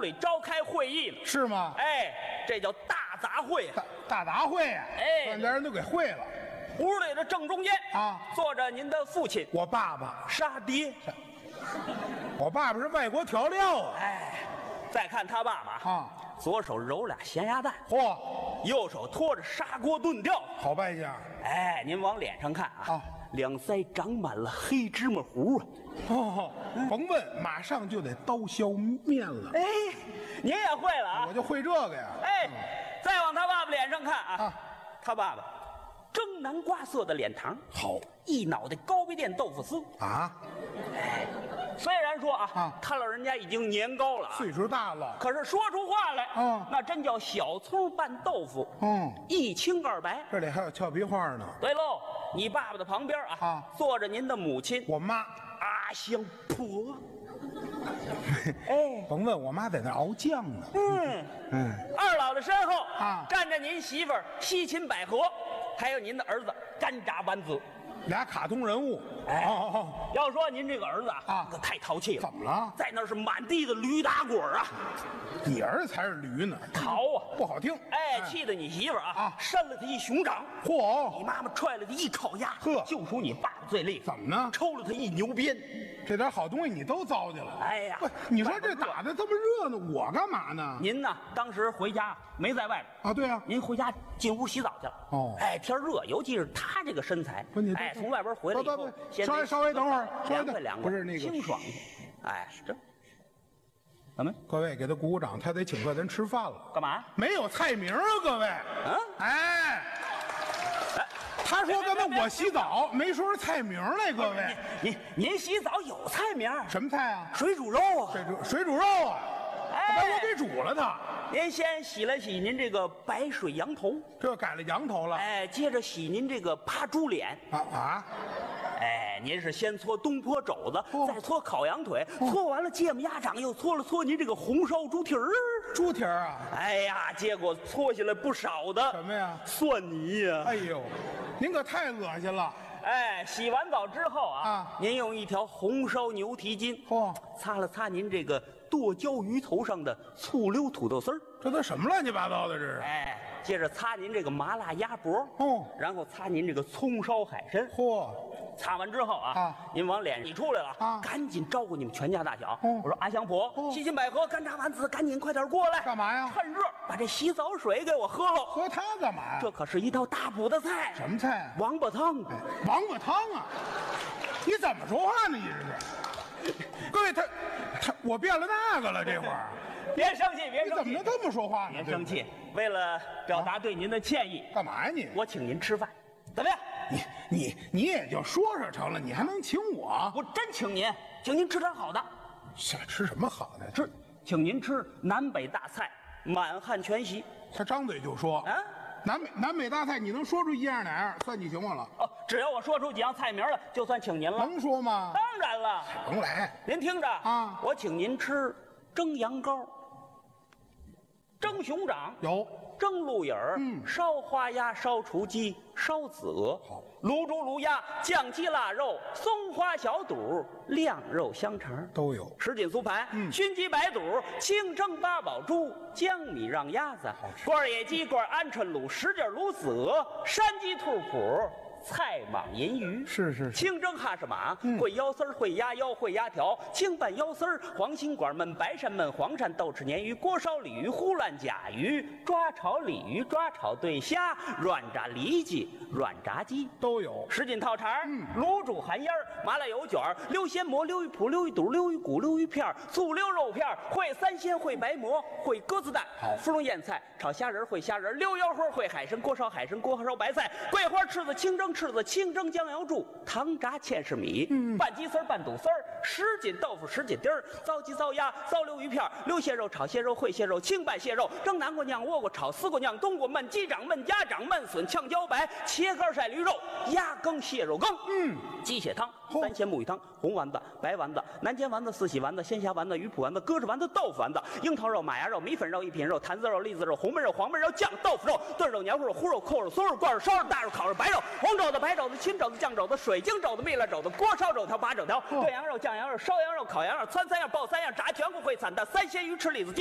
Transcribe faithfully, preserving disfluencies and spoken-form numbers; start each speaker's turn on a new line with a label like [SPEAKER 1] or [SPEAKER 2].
[SPEAKER 1] 屋里召开会议了。
[SPEAKER 2] 是吗？
[SPEAKER 1] 哎，这叫大杂烩啊！
[SPEAKER 2] 大大杂烩呀！
[SPEAKER 1] 哎
[SPEAKER 2] 把家人都给会了。
[SPEAKER 1] 屋里的正中间
[SPEAKER 2] 啊，
[SPEAKER 1] 坐着您的父亲
[SPEAKER 2] 我爸爸，
[SPEAKER 1] 沙爹。
[SPEAKER 2] 我爸爸是外国调料啊。
[SPEAKER 1] 哎，再看他爸爸
[SPEAKER 2] 啊，
[SPEAKER 1] 左手揉俩咸鸭蛋，
[SPEAKER 2] 嚯，
[SPEAKER 1] 右手托着砂锅炖吊。
[SPEAKER 2] 好败家。
[SPEAKER 1] 哎，您往脸上看啊，
[SPEAKER 2] 啊
[SPEAKER 1] 两腮长满了黑芝麻糊啊。
[SPEAKER 2] 哦，甭问，马上就得刀削面了。
[SPEAKER 1] 哎，您也会了啊？
[SPEAKER 2] 我就会这个呀。
[SPEAKER 1] 哎，再往他爸爸脸上看啊，
[SPEAKER 2] 啊
[SPEAKER 1] 他爸爸蒸南瓜色的脸膛，
[SPEAKER 2] 好
[SPEAKER 1] 一脑袋高碑店豆腐丝。
[SPEAKER 2] 啊，
[SPEAKER 1] 虽然说啊，
[SPEAKER 2] 啊
[SPEAKER 1] 他老人家已经年高了啊，
[SPEAKER 2] 岁数大了。
[SPEAKER 1] 可是说出话来，
[SPEAKER 2] 嗯
[SPEAKER 1] 那真叫小葱拌豆腐，
[SPEAKER 2] 嗯，
[SPEAKER 1] 一清二白。
[SPEAKER 2] 这里还有俏皮话呢。
[SPEAKER 1] 对喽，你爸爸的旁边啊，
[SPEAKER 2] 啊
[SPEAKER 1] 坐着您的母亲
[SPEAKER 2] 我妈，
[SPEAKER 1] 阿香婆。哎，
[SPEAKER 2] 甭问，我妈在那熬酱呢。
[SPEAKER 1] 嗯
[SPEAKER 2] 嗯，
[SPEAKER 1] 二老的身后
[SPEAKER 2] 啊
[SPEAKER 1] 站着您媳妇儿西芹百合，还有您的儿子干炸丸子。
[SPEAKER 2] 俩卡通人物。
[SPEAKER 1] 哎
[SPEAKER 2] 哦哦哦，
[SPEAKER 1] 要说您这个儿子啊，
[SPEAKER 2] 啊
[SPEAKER 1] 可太淘气了，
[SPEAKER 2] 怎么了？
[SPEAKER 1] 在那是满地的驴打滚啊，
[SPEAKER 2] 你儿子才是驴呢，
[SPEAKER 1] 逃啊！
[SPEAKER 2] 不好听。
[SPEAKER 1] 哎，气得你媳妇儿啊，
[SPEAKER 2] 啊
[SPEAKER 1] 扇了他一熊掌。
[SPEAKER 2] 嚯，
[SPEAKER 1] 你妈妈踹了他一烤鸭，
[SPEAKER 2] 呵
[SPEAKER 1] 就属你爸爸最厉害。
[SPEAKER 2] 怎么呢？
[SPEAKER 1] 抽了他一牛鞭。
[SPEAKER 2] 这点好东西你都糟践了。
[SPEAKER 1] 哎呀
[SPEAKER 2] 不，你说这
[SPEAKER 1] 外边热
[SPEAKER 2] 打的这么热闹，我干嘛呢？
[SPEAKER 1] 您呢？当时回家没在外边，
[SPEAKER 2] 啊，对啊，
[SPEAKER 1] 您回家进屋洗澡去了。
[SPEAKER 2] 哦
[SPEAKER 1] 哎，天热，尤其是他这个身材
[SPEAKER 2] 不你，
[SPEAKER 1] 哎，从外边回来以后
[SPEAKER 2] 不不不，
[SPEAKER 1] 先得
[SPEAKER 2] 稍微稍微等会儿稍微等
[SPEAKER 1] 凉快凉快，
[SPEAKER 2] 不是那个
[SPEAKER 1] 清爽。哎，这怎么
[SPEAKER 2] 各位给他鼓鼓掌，他得请客咱吃饭了。
[SPEAKER 1] 干嘛？
[SPEAKER 2] 没有菜名啊，各位。
[SPEAKER 1] 嗯，
[SPEAKER 2] 哎，
[SPEAKER 1] 哎，
[SPEAKER 2] 他说刚才我洗澡，没说是菜名来，各位。
[SPEAKER 1] 您您洗澡有菜名儿？
[SPEAKER 2] 什么菜啊？
[SPEAKER 1] 水煮肉啊。
[SPEAKER 2] 水煮水煮肉啊，
[SPEAKER 1] 哎
[SPEAKER 2] 把我给煮了他，
[SPEAKER 1] 您先洗了洗您这个白水羊头，
[SPEAKER 2] 这改了羊头了。
[SPEAKER 1] 哎，接着洗您这个趴猪脸。
[SPEAKER 2] 啊啊，
[SPEAKER 1] 哎，您是先搓东坡肘子，
[SPEAKER 2] 哦
[SPEAKER 1] 再搓烤羊腿，搓完了芥末鸭掌，又搓了搓您这个红烧猪蹄儿。
[SPEAKER 2] 猪蹄儿啊？
[SPEAKER 1] 哎呀，结果搓下来不少的
[SPEAKER 2] 什么呀？
[SPEAKER 1] 蒜泥呀！
[SPEAKER 2] 哎呦，您可太恶心了。
[SPEAKER 1] 哎，洗完澡之后啊，
[SPEAKER 2] 啊
[SPEAKER 1] 您用一条红烧牛蹄筋，
[SPEAKER 2] 嚯，
[SPEAKER 1] 擦了擦您这个剁椒鱼头上的醋溜土豆丝儿。
[SPEAKER 2] 这都什么乱七八糟的这是？
[SPEAKER 1] 哎，接着擦您这个麻辣鸭脖，
[SPEAKER 2] 哦
[SPEAKER 1] 然后擦您这个葱烧海参。
[SPEAKER 2] 嚯，
[SPEAKER 1] 擦完之后啊，
[SPEAKER 2] 啊
[SPEAKER 1] 您往脸一出来了，
[SPEAKER 2] 啊
[SPEAKER 1] 赶紧招呼你们全家大小。
[SPEAKER 2] 哦
[SPEAKER 1] 我说阿香婆、
[SPEAKER 2] 哦
[SPEAKER 1] 西芹百合、干炸丸子，赶紧快点过来，
[SPEAKER 2] 干嘛呀？
[SPEAKER 1] 趁热把这洗澡水给我喝了。
[SPEAKER 2] 喝它干嘛呀？
[SPEAKER 1] 这可是一道大补的菜，
[SPEAKER 2] 什么菜啊？
[SPEAKER 1] 王八汤。
[SPEAKER 2] 王八汤啊！你怎么说话呢？你这是？各位，他他我变了那个了，这会儿
[SPEAKER 1] 别生气，别
[SPEAKER 2] 你
[SPEAKER 1] 生气，
[SPEAKER 2] 怎么能这么说话呢？
[SPEAKER 1] 别生气。为了表达对您的歉意，
[SPEAKER 2] 干嘛呀你？
[SPEAKER 1] 我请您吃饭，怎么样？
[SPEAKER 2] 你你你也就说说成了，你还能请我？
[SPEAKER 1] 我真请您，请您吃点好的，
[SPEAKER 2] 想吃什么好的？
[SPEAKER 1] 吃，请您吃南北大菜，满汉全席。
[SPEAKER 2] 他张嘴就说
[SPEAKER 1] 啊。
[SPEAKER 2] 南北南北大菜，你能说出一样哪样，算你请我了。
[SPEAKER 1] 哦，只要我说出几样菜名了，就算请您了。
[SPEAKER 2] 能说吗？
[SPEAKER 1] 当然了，
[SPEAKER 2] 甭来，
[SPEAKER 1] 您听着
[SPEAKER 2] 啊
[SPEAKER 1] 我请您吃蒸羊羔、蒸熊掌、
[SPEAKER 2] 有
[SPEAKER 1] 蒸鹿眼儿、
[SPEAKER 2] 嗯
[SPEAKER 1] 烧花鸭、烧雏鸡、烧子鹅、
[SPEAKER 2] 好
[SPEAKER 1] 卤猪、卤鸭、酱鸡、腊肉、松花小肚、晾肉香肠。
[SPEAKER 2] 都有。
[SPEAKER 1] 什锦酥盘、
[SPEAKER 2] 嗯
[SPEAKER 1] 熏鸡白肚、清蒸八宝猪、江米让鸭子、罐野鸡、罐鹌鹑卤、什件卤子鹅、山鸡兔脯、菜蟒银鱼。
[SPEAKER 2] 是是是，
[SPEAKER 1] 清蒸哈什马，
[SPEAKER 2] 嗯
[SPEAKER 1] 烩腰丝儿、烩鸭腰、烩鸭条，清拌腰丝儿，黄心管焖白鳝焖黄鳝，豆豉鲶鱼，锅烧鲤鱼，呼烂甲鱼，抓炒鲤鱼，抓炒对虾，软炸里脊，软炸鸡。
[SPEAKER 2] 都有。
[SPEAKER 1] 什锦套肠，
[SPEAKER 2] 嗯
[SPEAKER 1] 卤煮寒烟儿，麻辣油卷儿，溜鲜蘑，溜鱼脯，溜鱼肚，溜鱼骨，溜鱼片儿，醋溜肉片儿，烩三鲜，烩白馍，烩鸽子蛋，
[SPEAKER 2] 好
[SPEAKER 1] 芙蓉燕菜，炒虾仁儿，烩虾仁儿，溜腰花，烩海参，锅烧海参，锅烧白菜，桂花翅子，清蒸翅子，清蒸江瑶柱，糖炸芡实米，
[SPEAKER 2] 嗯
[SPEAKER 1] 拌鸡丝儿，拌肚丝儿，什锦豆腐，什锦丁儿，糟鸡，糟鸭，糟溜鱼片儿，溜蟹肉，炒蟹肉，烩蟹肉，清拌蟹肉，蒸南瓜酿，倭瓜炒丝瓜酿，冬瓜焖鸡掌，焖鸭掌，焖笋，炝茭白，切肝晒驴肉，鸭羹蟹肉羹，
[SPEAKER 2] 嗯，
[SPEAKER 1] 鸡血汤，
[SPEAKER 2] 嚯
[SPEAKER 1] 三鲜木鱼汤，红丸子、白丸子、南煎丸子、四喜丸子、鲜虾丸子、鱼脯丸子、鸽子丸子、豆腐丸子、樱桃肉、马牙肉、米粉肉、一品肉、坛子肉、栗子肉、红焖肉、黄焖肉、酱豆腐肉、炖肉、牛肉、烀肉、扣肉、酥肉、灌肉、烧肉、大肉、烤肉、白肉、红肘子、白肘子、青肘子、酱肘子、水晶肘子、蜜蜡肘子、锅烧肘条、八肘条、炖羊肉、酱羊肉、烧羊肉、烤羊肉、汆三样、爆三样、炸全骨烩惨蛋、三鲜鱼翅、栗子鸡。